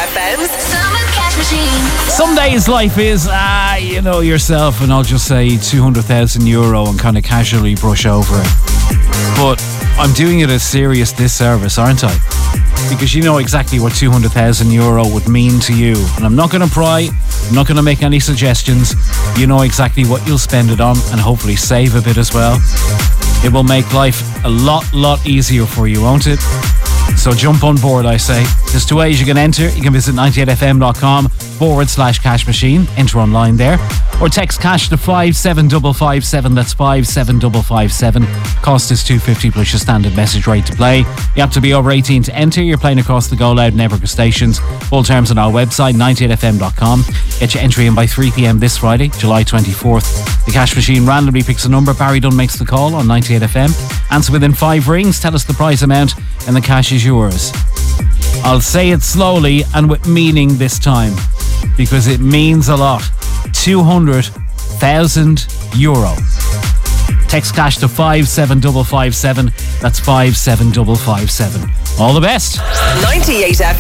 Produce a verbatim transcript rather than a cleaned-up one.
F M's Summer Cash Machine. Some days life is, ah, you know yourself, and I'll just say two hundred thousand euro and kind of casually brush over it. But I'm doing it a serious disservice, aren't I? Because you know exactly what two hundred thousand euro would mean to you. And I'm not going to pry, I'm not going to make any suggestions. You know exactly what you'll spend it on, and hopefully save a bit as well. It will make life a lot, lot easier for you, won't it? So jump on board, I say. There's two ways you can enter. You can visit ninety-eight f m dot com forward slash cash machine. Enter online there. Or text cash to five seven five five seven. That's five seven five five seven. Cost is two fifty plus your standard message rate to play. You have to be over eighteen to enter. You're playing across the Go Loud network of stations. Full terms on our website, ninety-eight f m dot com. Get your entry in by three p m this Friday, July twenty-fourth. The cash machine randomly picks a number. Barry Dunn makes the call on ninety-eight F M. Answer within five rings. Tell us the prize amount and the cash is yours. I'll say it slowly and with meaning this time, because it means a lot. two hundred thousand euro. Text cash to five seven five five seven. That's five seven five five seven. All the best. ninety-eight F M.